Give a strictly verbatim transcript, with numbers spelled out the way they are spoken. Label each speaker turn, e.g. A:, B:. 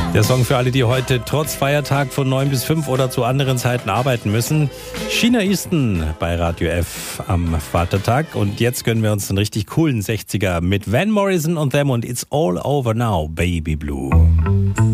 A: Der Song für alle, die heute trotz Feiertag von neun bis fünf oder zu anderen Zeiten arbeiten müssen. China Easton bei Radio F am Vatertag. Und jetzt gönnen wir uns einen richtig coolen sechziger mit Van Morrison und Them und It's All Over Now, Baby Blue.